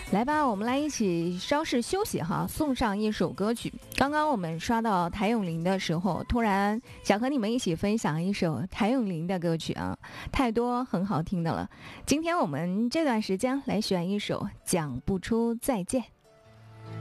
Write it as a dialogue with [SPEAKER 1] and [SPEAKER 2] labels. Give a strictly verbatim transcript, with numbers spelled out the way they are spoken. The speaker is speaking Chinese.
[SPEAKER 1] 来吧，我们来一起稍事休息哈，送上一首歌曲。刚刚我们刷到谭咏麟的时候，突然想和你们一起分享一首谭咏麟的歌曲啊，太多很好听的了。今天我们这段时间来选一首《讲不出再见》。